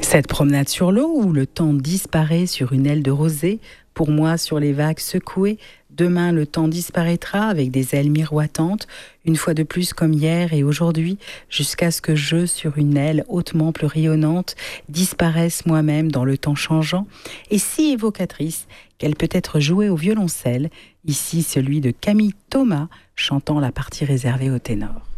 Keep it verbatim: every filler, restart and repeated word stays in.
Cette promenade sur l'eau où le temps disparaît sur une aile de rosée, pour moi sur les vagues secouées, demain le temps disparaîtra avec des ailes miroitantes, une fois de plus comme hier et aujourd'hui, jusqu'à ce que je, sur une aile hautement plus rayonnante, disparaisse moi-même dans le temps changeant, et si évocatrice qu'elle peut être jouée au violoncelle, ici celui de Camille Thomas chantant la partie réservée au ténor.